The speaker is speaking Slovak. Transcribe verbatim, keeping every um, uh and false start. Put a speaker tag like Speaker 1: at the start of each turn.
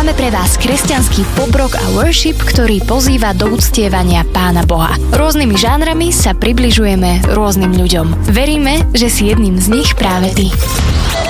Speaker 1: Máme pre vás kresťanský pop-rock a worship, ktorý pozýva do uctievania Pána Boha. Rôznymi žánrami sa približujeme rôznym ľuďom. Veríme, že si jedným z nich práve ty.